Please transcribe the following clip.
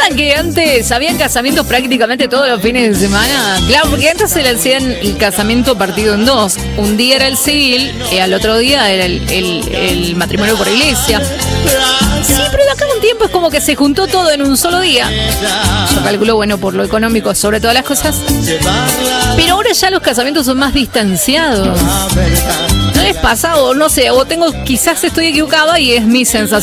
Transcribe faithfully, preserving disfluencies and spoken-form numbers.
acuerdan que antes habían casamientos prácticamente todos los fines de semana? Claro, porque antes se le hacían el casamiento partido en dos. Un día era el civil y al otro día era el, el, el matrimonio por iglesia. Sí, pero de acá a un tiempo es como que se juntó todo en un solo día. Yo calculo, bueno, por lo económico sobre todas las cosas. Pero ahora ya los casamientos son más distanciados. ¿No les pasa? O no sé, o tengo, quizás estoy equivocada y es mi sensación.